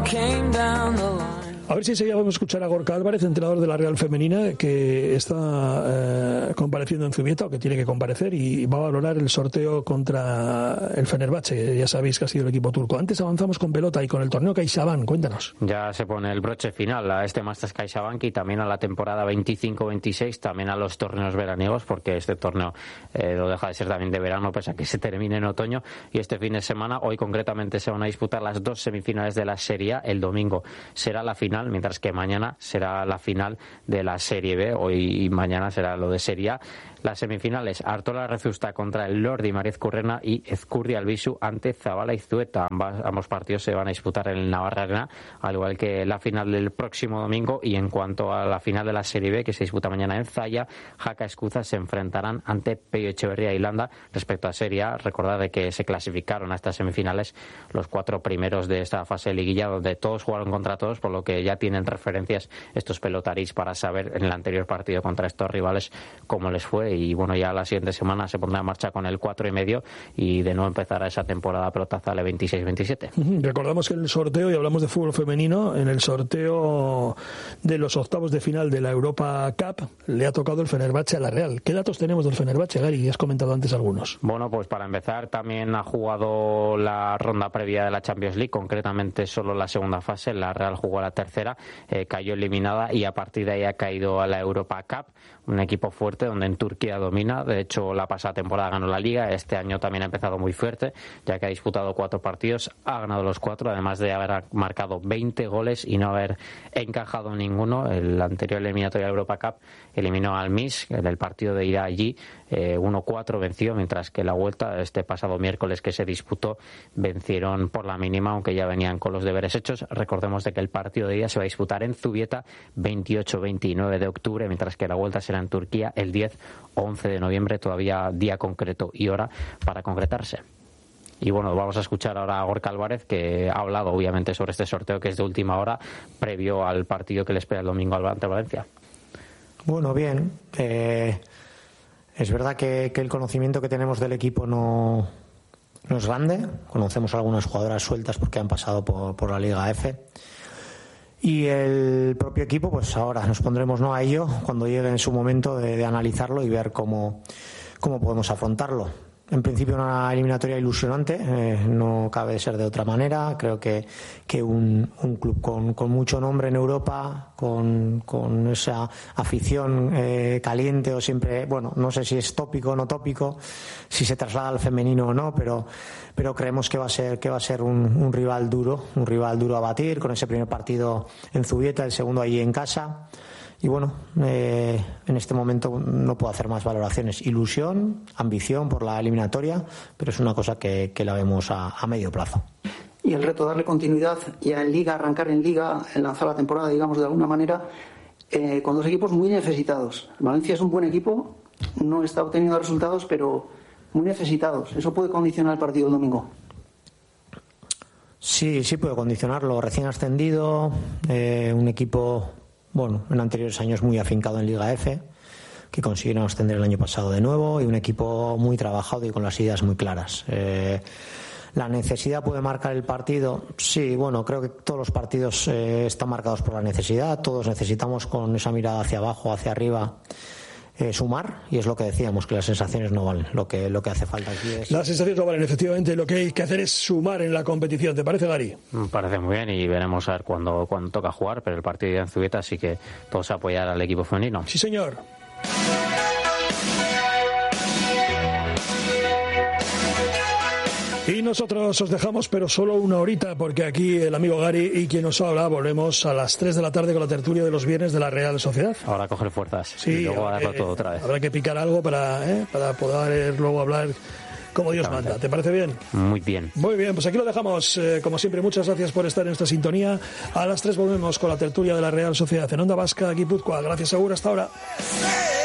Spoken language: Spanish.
A ver si enseguida vamos a escuchar a Gorka Álvarez, entrenador de la Real Femenina, que está compareciendo en Zubieta, o que tiene que comparecer, y va a valorar el sorteo contra el Fenerbahce. Ya sabéis que ha sido el equipo turco. Antes avanzamos con pelota y con el torneo CaixaBank. Cuéntanos. Ya se pone el broche final a este Masters CaixaBank y también a la temporada 25-26, también a los torneos veraniegos, porque este torneo lo deja de ser también de verano, pese a que se termine en otoño. Y este fin de semana, hoy concretamente, se van a disputar las dos semifinales de la Serie A. El domingo será la final, mientras que mañana será la final de la Serie B. Hoy y mañana será lo de Serie A. Las semifinales: Artola Rezusta contra el Lordi Mariz Currena y Ezcurri Albisu ante Zabala y Zueta. Ambos partidos se van a disputar en el Navarra Arena, al igual que la final del próximo domingo. Y en cuanto a la final de la Serie B, que se disputa mañana en Zalla, Jaca Escuza se enfrentarán ante Peyo Echeverría y Landa. Respecto a Serie A, recordad de que se clasificaron a estas semifinales los 4 primeros de esta fase de liguilla, donde todos jugaron contra todos, por lo que ya tienen referencias estos pelotarís para saber en el anterior partido contra estos rivales cómo les fue. Y bueno, ya la siguiente semana se pondrá en marcha con el 4,5 y de nuevo empezará esa temporada pelotazal 26-27. Recordamos que en el sorteo, y hablamos de fútbol femenino, en el sorteo de los octavos de final de la Europa Cup le ha tocado el Fenerbahce a la Real. ¿Qué datos tenemos del Fenerbahce, Gary? Has comentado antes algunos. Bueno, pues para empezar, también ha jugado la ronda previa de la Champions League, concretamente solo la segunda fase. La Real jugó la tercera, cayó eliminada y a partir de ahí ha caído a la Europa Cup, un equipo fuerte donde en Turquía domina. De hecho, la pasada temporada ganó la Liga. Este año también ha empezado muy fuerte, ya que ha disputado 4 partidos, ha ganado los 4, además de haber marcado 20 goles y no haber encajado ninguno. El anterior eliminatorio de la Europa Cup eliminó al Minsk en el partido de ida allí, 1-4 venció, mientras que la vuelta este pasado miércoles que se disputó vencieron por la mínima, aunque ya venían con los deberes hechos. Recordemos de que el partido de ida se va a disputar en Zubieta 28-29 de octubre, mientras que la vuelta será en Turquía el 10 o 11 de noviembre, todavía día concreto y hora para concretarse. Y bueno, vamos a escuchar ahora a Gorka Álvarez, que ha hablado obviamente sobre este sorteo, que es de última hora, previo al partido que le espera el domingo ante Valencia. Bueno, bien. Es verdad que el conocimiento que tenemos del equipo no es grande. Conocemos a algunas jugadoras sueltas porque han pasado por la Liga F. Y el propio equipo, pues ahora nos pondremos a ello cuando llegue en su momento de analizarlo y ver cómo podemos afrontarlo. En principio una eliminatoria ilusionante, no cabe ser de otra manera. Creo que un club con mucho nombre en Europa, con esa afición caliente o siempre, bueno, no sé si es tópico o no tópico, si se traslada al femenino o no, pero creemos que va a ser un rival duro a batir, con ese primer partido en Zubieta, el segundo allí en casa. Y bueno, en este momento no puedo hacer más valoraciones. Ilusión, ambición por la eliminatoria, pero es una cosa que la vemos a medio plazo. Y el reto, darle continuidad ya en Liga, arrancar en Liga, lanzar la temporada, digamos, de alguna manera, con 2 equipos muy necesitados. Valencia es un buen equipo, no está obteniendo resultados, pero muy necesitados. ¿Eso puede condicionar el partido del domingo? Sí puede condicionarlo. Recién ascendido, un equipo, bueno, en anteriores años muy afincado en Liga F, que consiguieron ascender el año pasado de nuevo, y un equipo muy trabajado y con las ideas muy claras. ¿La necesidad puede marcar el partido? Sí, bueno, creo que todos los partidos están marcados por la necesidad. Todos necesitamos, con esa mirada hacia abajo, hacia arriba, sumar, y es lo que decíamos, que las sensaciones no valen. Lo que hace falta aquí es... Las sensaciones no valen, efectivamente. Lo que hay que hacer es sumar en la competición. ¿Te parece, Gary? Me parece muy bien, y veremos a ver cuándo toca jugar, pero el partido ya en Zubieta, así que todos apoyar al equipo femenino. Sí, señor. Y nosotros os dejamos, pero solo una horita, porque aquí el amigo Gary y quien nos habla volvemos a las 3 de la tarde con la tertulia de los viernes de la Real Sociedad. Ahora coger fuerzas, sí, y luego darlo todo otra vez. Habrá que picar algo para poder luego hablar como Dios manda. ¿Te parece bien? Muy bien. Muy bien, pues aquí lo dejamos. Como siempre, muchas gracias por estar en esta sintonía. A las 3 volvemos con la tertulia de la Real Sociedad en Onda Vasca, Guipúzcoa. Gracias, Agur, hasta ahora.